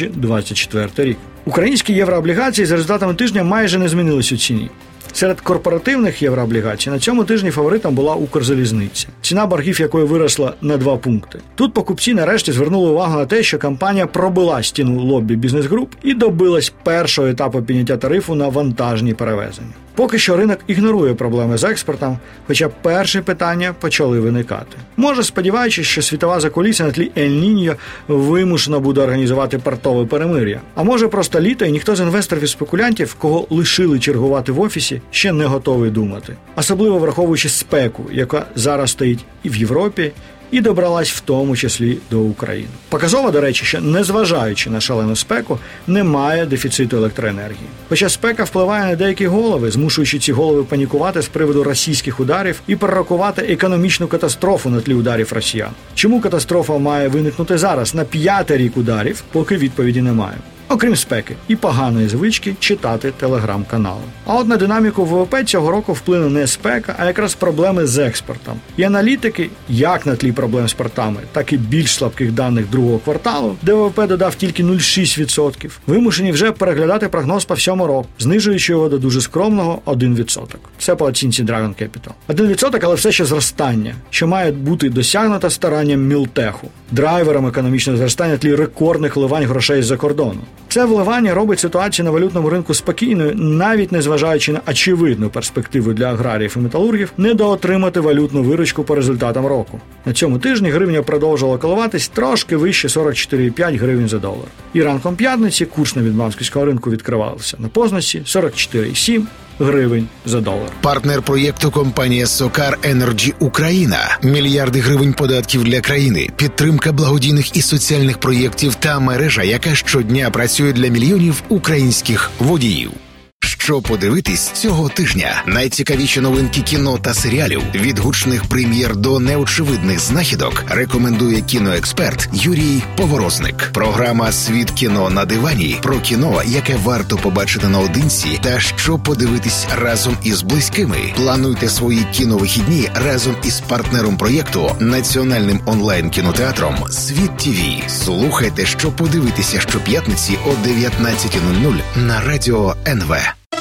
2024 рік. Українські єврооблігації за результатами тижня майже не змінились у ціні. Серед корпоративних єврооблігацій на цьому тижні фаворитом була Укрзалізниця, ціна боргів якої виросла на 2 пункти. Тут покупці нарешті звернули увагу на те, що компанія пробила стіну лоббі бізнес-груп і добилась першого етапу підняття тарифу на вантажні перевезення. Поки що ринок ігнорує проблеми з експортом, хоча перші питання почали виникати. Може, сподіваючись, що світова закулісся на тлі Ель-Ніньо вимушено буде організувати портове перемир'я. А може просто літо і ніхто з інвесторів і спекулянтів, кого лишили чергувати в офісі, ще не готовий думати. Особливо враховуючи спеку, яка зараз стоїть і в Європі, і добралась в тому числі до України. Показово, до речі, що незважаючи на шалену спеку, немає дефіциту електроенергії. Хоча спека впливає на деякі голови, змушуючи ці голови панікувати з приводу російських ударів і пророкувати економічну катастрофу на тлі ударів росіян. Чому катастрофа має виникнути зараз, на 5-й рік ударів, поки відповіді немає. Окрім спеки і поганої звички читати телеграм-канали. А от на динаміку ВВП цього року вплине не спека, а якраз проблеми з експортом. І аналітики, як на тлі проблем з портами, так і більш слабких даних другого кварталу, де ВВП додав тільки 0,6%, вимушені вже переглядати прогноз по всьому року, знижуючи його до дуже скромного 1%. Це по оцінці Dragon Capital. 1%, але все ще зростання, що має бути досягнуто старанням Мілтеху, драйвером економічного зростання тлі рекордних вливань грошей з-за кордону. Це вливання робить ситуацію на валютному ринку спокійною, навіть незважаючи на очевидну перспективу для аграріїв і металургів недоотримати валютну виручку по результатам року. На цьому тижні гривня продовжувала коливатись трошки вище 44,5 гривень за долар. І ранком п'ятниці курс на відбанківського ринку відкривався на позначці 44,7 гривень за долар. Партнер проєкту компанія Сокар Енерджі Україна. Мільярди гривень податків для країни, підтримка благодійних і соціальних проєктів та мережа, яка щодня працює для мільйонів українських водіїв. Що подивитись цього тижня? Найцікавіші новинки кіно та серіалів, від гучних прем'єр до неочевидних знахідок, рекомендує кіноексперт Юрій Поворозник. Програма «Світ кіно на дивані» про кіно, яке варто побачити наодинці, та що подивитись разом із близькими. Плануйте свої кіновихідні разом із партнером проєкту, національним онлайн-кінотеатром «Світ ТВ». Слухайте, що подивитися щоп'ятниці о 19:00 на Радіо НВ.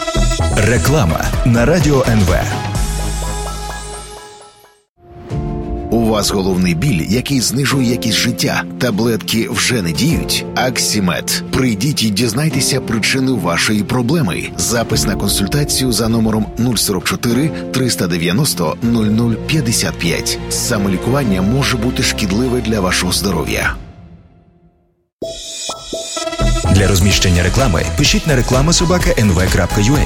Реклама на Радіо НВ. У вас головний біль, який знижує якість життя. Таблетки вже не діють? Аксімед. Прийдіть і дізнайтеся причину вашої проблеми. Запис на консультацію за номером 044 390 0055. Самолікування може бути шкідливе для вашого здоров'я. Для розміщення реклами пишіть на reklama@nv.ua.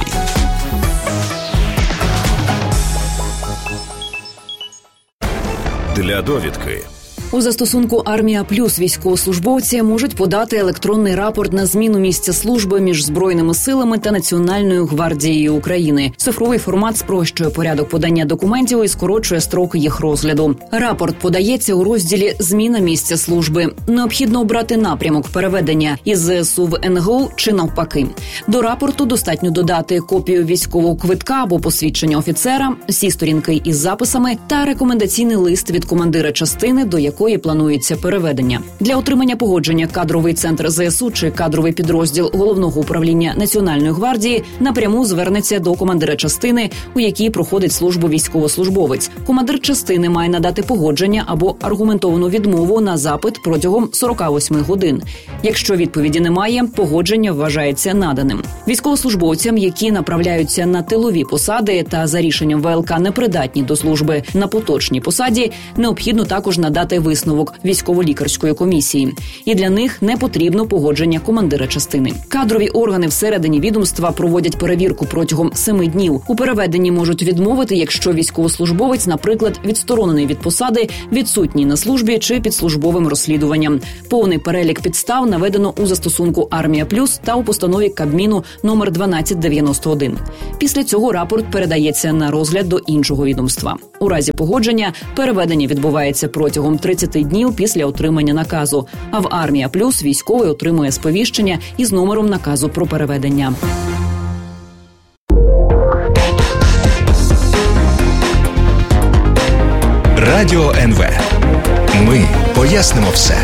Для довідки У застосунку «Армія Плюс» військовослужбовці можуть подати електронний рапорт на зміну місця служби між Збройними силами та Національною гвардією України. Цифровий формат спрощує порядок подання документів і скорочує строки їх розгляду. Рапорт подається у розділі «Зміна місця служби». Необхідно обрати напрямок переведення із ЗСУ в НГУ чи навпаки. До рапорту достатньо додати копію військового квитка або посвідчення офіцера, всі сторінки із записами та рекомендаційний лист від командира частини, до якої планується переведення. Для отримання погодження кадровий центр ЗСУ чи кадровий підрозділ Головного управління Національної гвардії напряму звернеться до командира частини, у якій проходить службу військовослужбовець. Командир частини має надати погодження або аргументовану відмову на запит протягом 48 годин. Якщо відповіді немає, погодження вважається наданим. Військовослужбовцям, які направляються на тилові посади та за рішенням ВЛК непридатні до служби на поточній посаді, необхідно також надати висновок військово-лікарської комісії. І для них не потрібно погодження командира частини. Кадрові органи всередині відомства проводять перевірку протягом 7 днів. У переведенні можуть відмовити, якщо військовослужбовець, наприклад, відсторонений від посади, відсутній на службі чи під службовим розслідуванням. Повний перелік підстав наведено у застосунку «Армія Плюс» та у постанові Кабміну номер 1291. Після цього рапорт передається на розгляд до іншого відомства. У разі погодження переведення відбувається протягом 30 днів після отримання наказу. А в «Армія Плюс» військовий отримує сповіщення із номером наказу про переведення. Радіо НВ. Ми пояснимо все.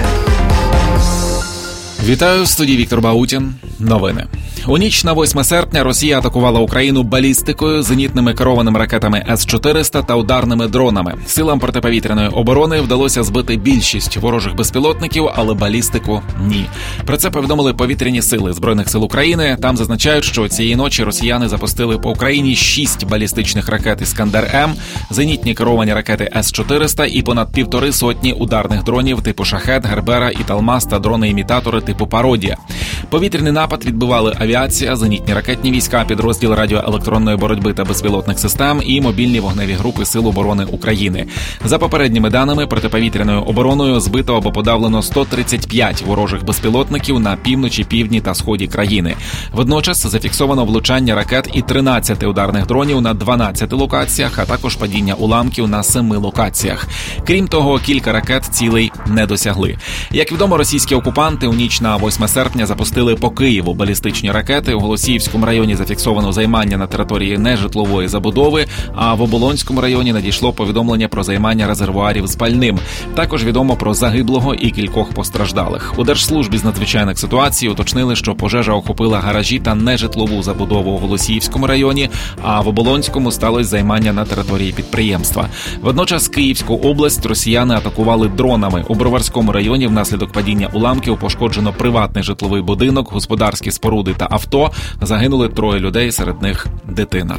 Вітаю, в студії Віктор Баутін. Новини. У ніч на 8 серпня Росія атакувала Україну балістикою, зенітними керованими ракетами С-400 та ударними дронами. Силам протиповітряної оборони вдалося збити більшість ворожих безпілотників, але балістику – ні. Про це повідомили повітряні сили Збройних сил України. Там зазначають, що цієї ночі росіяни запустили по Україні 6 балістичних ракет «Іскандер-М», зенітні керовані ракети С-400 і понад 1,5 сотні ударних дронів типу «Шахед», «Гербера» і «Талмас» та дрони-імітатори типу «Пародія». Повітряний напад відбивали авіація, зенітні ракетні війська, підрозділ радіоелектронної боротьби та безпілотних систем і мобільні вогневі групи Сил оборони України. За попередніми даними, протиповітряною обороною збито або подавлено 135 ворожих безпілотників на півночі, півдні та сході країни. Водночас зафіксовано влучання ракет і 13 ударних дронів на 12 локаціях, а також падіння уламків на 7 локаціях. Крім того, кілька ракет цілей не досягли. Як відомо, російські окупанти у ніч на 8 серпня запустили по Києву балістичні ракети. У Голосіївському районі зафіксовано займання на території нежитлової забудови, а в Оболонському районі надійшло повідомлення про займання резервуарів з пальним. Також відомо про загиблого і кількох постраждалих. У Держслужбі з надзвичайних ситуацій уточнили, що пожежа охопила гаражі та нежитлову забудову у Голосіївському районі, а в Оболонському сталося займання на території підприємства. Водночас Київську область росіяни атакували дронами. У Броварському районі внаслідок падіння уламків пошкоджено приватний житловий будинок, господарські споруди та авто. Загинули 3 людей, серед них дитина.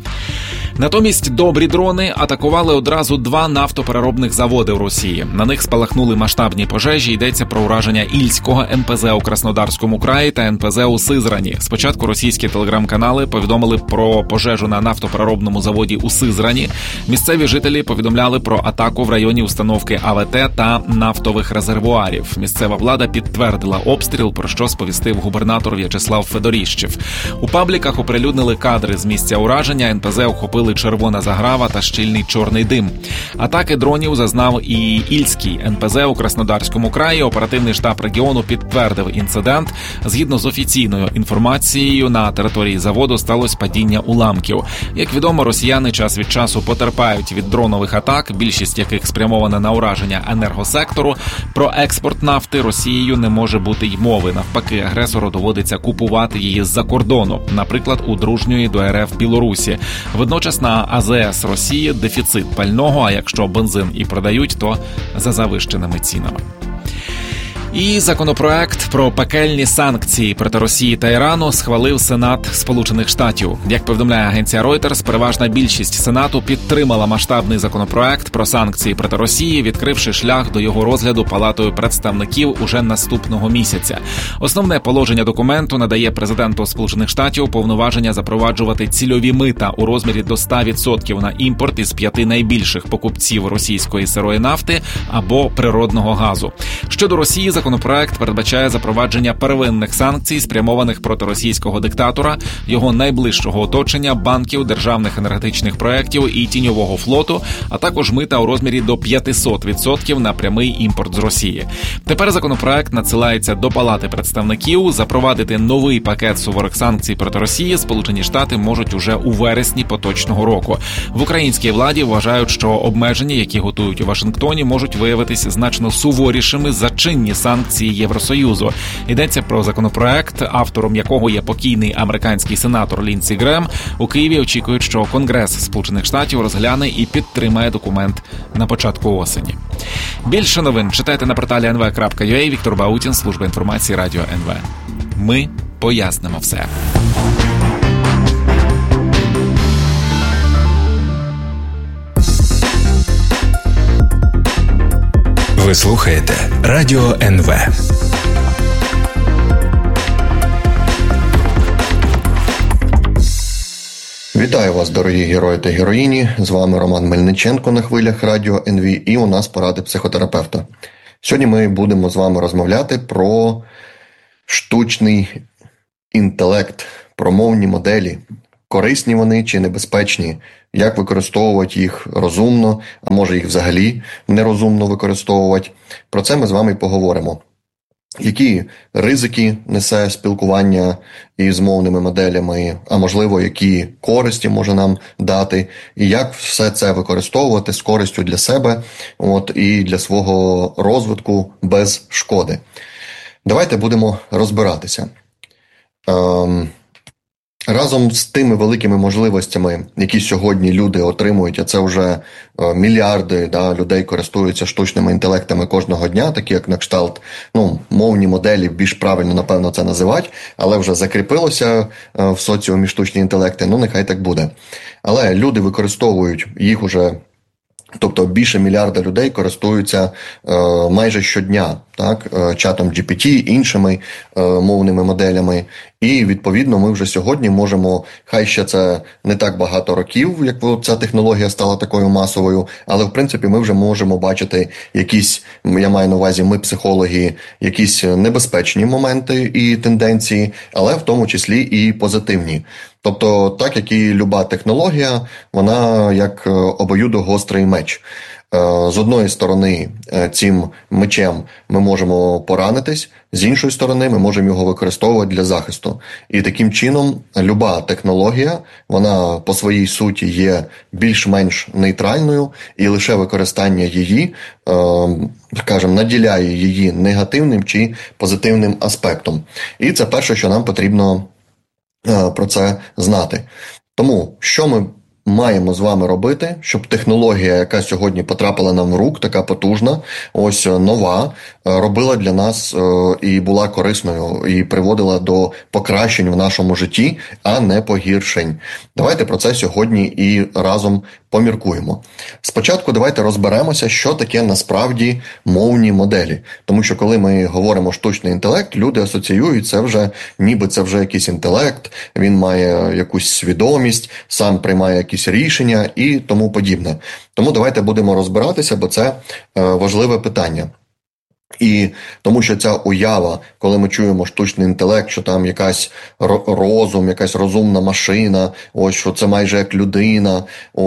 Натомість добрі дрони атакували одразу 2 нафтопереробних заводи в Росії. На них спалахнули масштабні пожежі. Йдеться про ураження Ільського НПЗ у Краснодарському краї та НПЗ у Сизрані. Спочатку російські телеграм-канали повідомили про пожежу на нафтопереробному заводі у Сизрані. Місцеві жителі повідомляли про атаку в районі установки АВТ та нафтових резервуарів. Місцева влада підтвердила обстріл, про що сповістив губернатор В'ячеслав Федоріщев. У пабліках оприлюднили кадри з місця ураження. НПЗ охопили червона заграва та щільний чорний дим. Атаки дронів зазнав і Ільський НПЗ у Краснодарському краї. Оперативний штаб регіону підтвердив інцидент. Згідно з офіційною інформацією, на території заводу сталося падіння уламків. Як відомо, росіяни час від часу потерпають від дронових атак, більшість яких спрямована на ураження енергосектору. Про експорт нафти Росією не може бути й мови. Навпаки, агресору доводиться купувати її з-за кордону, наприклад, у дружньої до РФ Білорусі. Водночас на АЗС Росії дефіцит пального, а якщо бензин і продають, то за завищеними цінами. І законопроект про пекельні санкції проти Росії та Ірану схвалив Сенат Сполучених Штатів. Як повідомляє агенція Reuters, переважна більшість Сенату підтримала масштабний законопроект про санкції проти Росії, відкривши шлях до його розгляду Палатою представників уже наступного місяця. Основне положення документу надає президенту Сполучених Штатів повноваження запроваджувати цільові мита у розмірі до 100% на імпорт із 5 найбільших покупців російської сирої нафти або природного газу. Щодо Росії, законопроект передбачає запровадження первинних санкцій, спрямованих проти російського диктатора, його найближчого оточення, банків, державних енергетичних проєктів і тіньового флоту, а також мита у розмірі до 500% на прямий імпорт з Росії. Тепер законопроект надсилається до Палати представників. Запровадити новий пакет суворих санкцій проти Росії Сполучені Штати можуть уже у вересні поточного року. В українській владі вважають, що обмеження, які готують у Вашингтоні, можуть виявитися значно суворішими за чинні санкції Євросоюзу. Йдеться про законопроект, автором якого є покійний американський сенатор Ліндсі Грем. У Києві очікують, що Конгрес Сполучених Штатів розгляне і підтримає документ на початку осені. Більше новин читайте на порталі nv.ua. Віктор Баутін, служба інформації Радіо НВ. Ми пояснимо все. Ви слухаєте Радіо НВ. Вітаю вас, дорогі герої та героїні. З вами Роман Мельниченко на хвилях Радіо НВ, і у нас поради психотерапевта. Сьогодні ми будемо з вами розмовляти про штучний інтелект, про мовні моделі. Корисні вони чи небезпечні, як використовувати їх розумно, а може їх взагалі нерозумно використовувати. Про це ми з вами поговоримо. Які ризики несе спілкування із мовними моделями, а можливо, які користі може нам дати, і як все це використовувати з користю для себе і для свого розвитку без шкоди. Давайте будемо розбиратися. Разом з тими великими можливостями, які сьогодні люди отримують, а це вже мільярди людей користуються штучними інтелектами кожного дня, такі як на кшталт, мовні моделі, більш правильно, напевно, це називати, але вже закріпилося в соціумі штучні інтелекти, нехай так буде. Але люди використовують їх уже, тобто більше мільярда людей користуються майже щодня, чатом GPT, іншими мовними моделями. І, відповідно, ми вже сьогодні можемо, хай ще це не так багато років, як ця технологія стала такою масовою, але, в принципі, ми вже можемо бачити якісь, я маю на увазі, ми, психологи, якісь небезпечні моменти і тенденції, але в тому числі і позитивні. Тобто, так як і люба технологія, вона як обоюдогострий меч. З одної сторони, цим мечем ми можемо поранитись, з іншої сторони, ми можемо його використовувати для захисту. І таким чином, люба технологія, вона по своїй суті є більш-менш нейтральною, і лише використання її, наділяє її негативним чи позитивним аспектом. І це перше, що нам потрібно про це знати. Тому, що ми маємо з вами робити, щоб технологія, яка сьогодні потрапила нам в рук, така потужна, нова, робила для нас і була корисною, і приводила до покращень в нашому житті, а не погіршень. Давайте про це сьогодні і разом поміркуємо. Спочатку давайте розберемося, що таке насправді мовні моделі. Тому що коли ми говоримо штучний інтелект, люди асоціюють це вже, ніби це вже якийсь інтелект, він має якусь свідомість, сам приймає якісь рішення і тому подібне. Тому давайте будемо розбиратися, бо це важливе питання. І тому що ця уява, коли ми чуємо штучний інтелект, що там якась розум, якась розумна машина, що це майже як людина,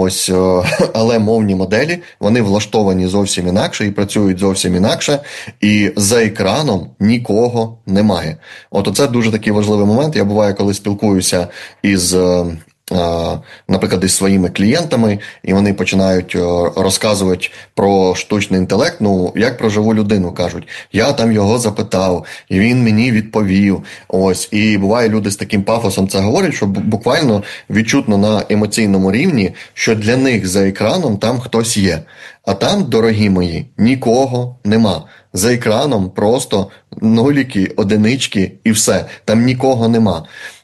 але мовні моделі, вони влаштовані зовсім інакше і працюють зовсім інакше, і за екраном нікого немає. Оце дуже такий важливий момент. Я буває, коли спілкуюся із наприклад, із своїми клієнтами, і вони починають розказувати про штучний інтелект, як про живу людину, кажуть. Я там його запитав, і він мені відповів. Ось. І буває, люди з таким пафосом це говорять, що буквально відчутно на емоційному рівні, що для них за екраном там хтось є. А там, дорогі мої, нікого нема. За екраном просто нуліки, одинички і все. Там нікого нема.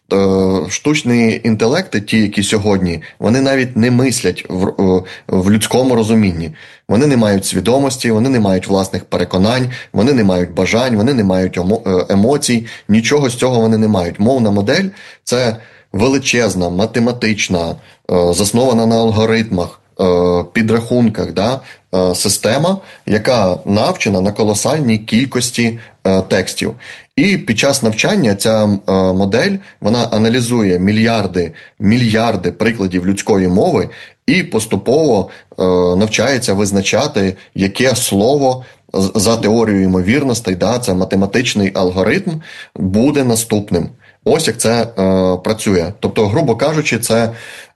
Штучні інтелекти, ті, які сьогодні, вони навіть не мислять в людському розумінні. Вони не мають свідомості, вони не мають власних переконань, вони не мають бажань, вони не мають емоцій, нічого з цього вони не мають. Мовна модель – це величезна, математична, заснована на алгоритмах, підрахунках, система, яка навчена на колосальній кількості текстів. І під час навчання ця модель, вона аналізує мільярди прикладів людської мови і поступово навчається визначати, яке слово за теорією ймовірностей, це математичний алгоритм, буде наступним. Ось як це працює. Тобто, грубо кажучи, це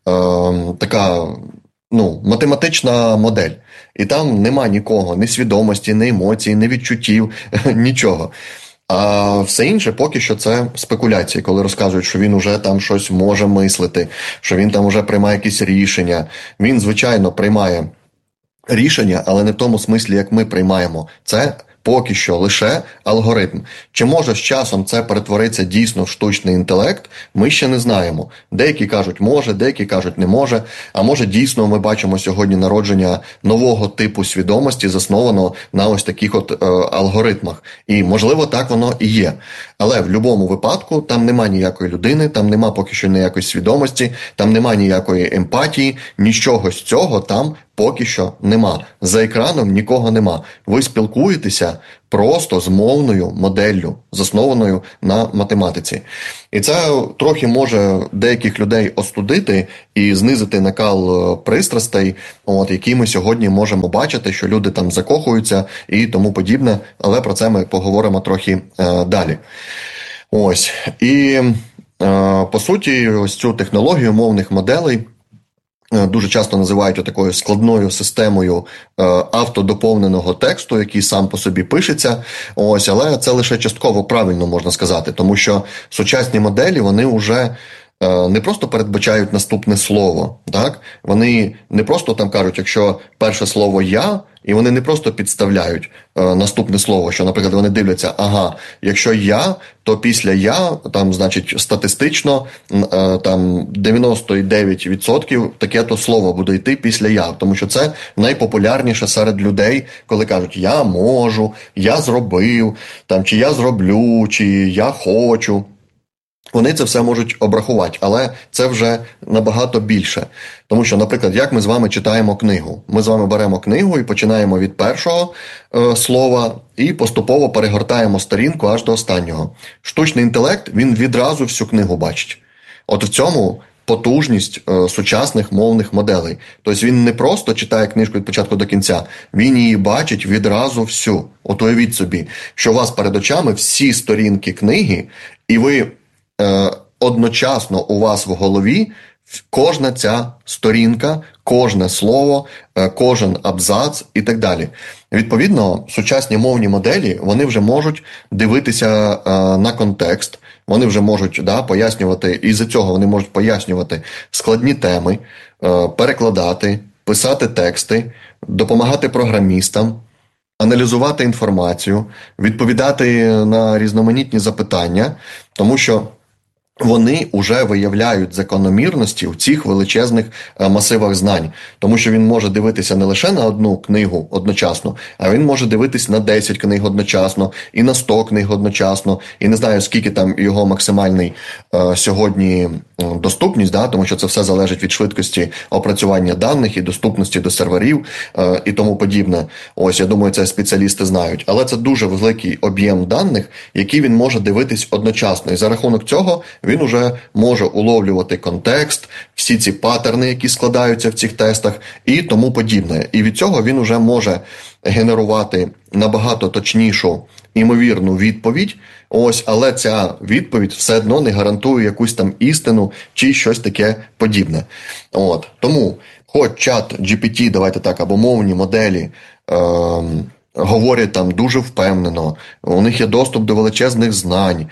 така математична модель. І там нема нікого, ні свідомості, ні емоцій, ні відчуттів, нічого. А все інше поки що це спекуляції, коли розказують, що він уже там щось може мислити, що він там уже приймає якісь рішення. Він, звичайно, приймає рішення, але не в тому смислі, як ми приймаємо. Це поки що лише алгоритм. Чи може з часом це перетвориться дійсно в штучний інтелект, ми ще не знаємо. Деякі кажуть може, деякі кажуть не може, а може дійсно ми бачимо сьогодні народження нового типу свідомості, заснованого на ось таких алгоритмах. І можливо так воно і є. Але в будь-якому випадку там нема ніякої людини, там нема поки що ніякої свідомості, там нема ніякої емпатії, нічого з цього там поки що нема. За екраном нікого нема. Ви спілкуєтеся просто з мовною моделлю, заснованою на математиці. І це трохи може деяких людей остудити і знизити накал пристрастей, які ми сьогодні можемо бачити, що люди там закохуються і тому подібне, але про це ми поговоримо трохи далі. Ось. І, по суті, ось цю технологію мовних моделей дуже часто називають такою складною системою автодоповненого тексту, який сам по собі пишеться. Ось, але це лише частково правильно можна сказати, тому що сучасні моделі, вони вже не просто передбачають наступне слово, так? Вони не просто там кажуть, якщо перше слово «я», і вони не просто підставляють наступне слово, що, наприклад, вони дивляться, якщо «я», то після «я», там, значить, статистично, там, 99% таке-то слово буде йти після «я», тому що це найпопулярніше серед людей, коли кажуть «я можу», «я зробив», там, чи «я зроблю», чи «я хочу». Вони це все можуть обрахувати, але це вже набагато більше. Тому що, наприклад, як ми з вами читаємо книгу? Ми з вами беремо книгу і починаємо від першого слова і поступово перегортаємо сторінку аж до останнього. Штучний інтелект, він відразу всю книгу бачить. От в цьому потужність сучасних мовних моделей. Тобто він не просто читає книжку від початку до кінця, він її бачить відразу всю. От уявіть собі, що у вас перед очами всі сторінки книги, і ви одночасно у вас в голові кожна ця сторінка, кожне слово, кожен абзац і так далі. Відповідно, сучасні мовні моделі, вони вже можуть дивитися на контекст, вони вже можуть пояснювати, і з-за цього вони можуть пояснювати складні теми, перекладати, писати тексти, допомагати програмістам, аналізувати інформацію, відповідати на різноманітні запитання, тому що вони вже виявляють закономірності в цих величезних масивах знань. Тому що він може дивитися не лише на одну книгу одночасно, а він може дивитися на 10 книг одночасно, і на 100 книг одночасно, і не знаю, скільки там його максимальний сьогодні доступність, тому що це все залежить від швидкості опрацювання даних і доступності до серверів і тому подібне. Ось, я думаю, це спеціалісти знають. Але це дуже великий об'єм даних, які він може дивитись одночасно. І за рахунок цього він уже може уловлювати контекст, всі ці паттерни, які складаються в цих тестах і тому подібне. І від цього він уже може генерувати набагато точнішу імовірну відповідь, але ця відповідь все одно не гарантує якусь там істину чи щось таке подібне. Тому, хоч чат GPT, давайте так, або мовні моделі говорять там дуже впевнено, у них є доступ до величезних знань,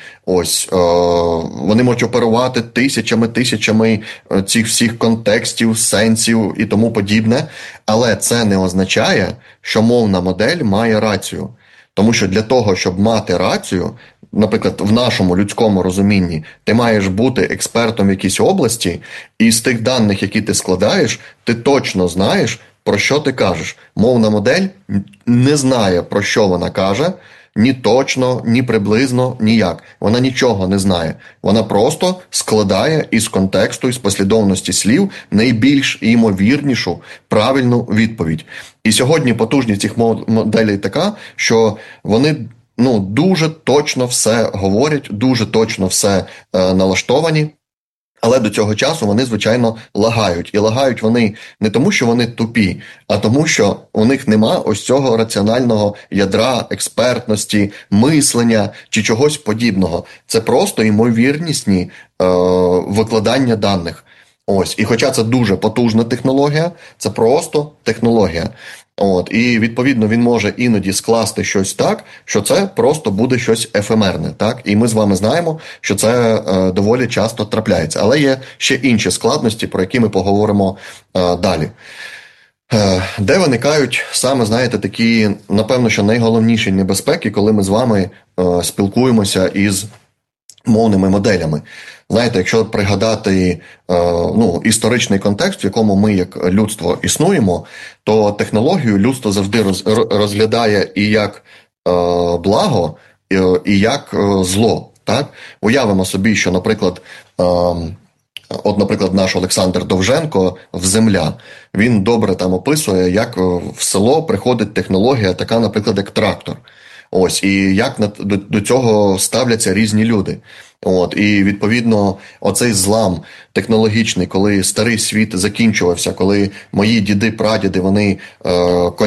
вони можуть оперувати тисячами цих всіх контекстів, сенсів і тому подібне, але це не означає, що мовна модель має рацію. Тому що для того, щоб мати рацію, наприклад, в нашому людському розумінні, ти маєш бути експертом в якійсь області, і з тих даних, які ти складаєш, ти точно знаєш, про що ти кажеш. Мовна модель не знає, про що вона каже, ні точно, ні приблизно, ніяк. Вона нічого не знає. Вона просто складає із контексту, із послідовності слів найбільш ймовірнішу правильну відповідь. І сьогодні потужність цих моделей така, що вони дуже точно все говорять, дуже точно все налаштовані. Але до цього часу вони, звичайно, лагають. І лагають вони не тому, що вони тупі, а тому, що у них нема ось цього раціонального ядра, експертності, мислення чи чогось подібного. Це просто ймовірнісні викладання даних. І хоча це дуже потужна технологія, це просто технологія. І, відповідно, він може іноді скласти щось так, що це просто буде щось ефемерне. Так? І ми з вами знаємо, що це доволі часто трапляється. Але є ще інші складності, про які ми поговоримо далі. Де виникають саме, знаєте, такі, напевно, що найголовніші небезпеки, коли ми з вами спілкуємося із мовними моделями. Знаєте, якщо пригадати історичний контекст, в якому ми як людство існуємо, то технологію людство завжди розглядає і як благо, і як зло. Так? Уявимо собі, що, наприклад, наш Олександр Довженко в «Земля», він добре там описує, як в село приходить технологія така, наприклад, як трактор. І як до цього ставляться різні люди. І, відповідно, оцей злам технологічний, коли старий світ закінчувався, коли мої діди-прадіди, вони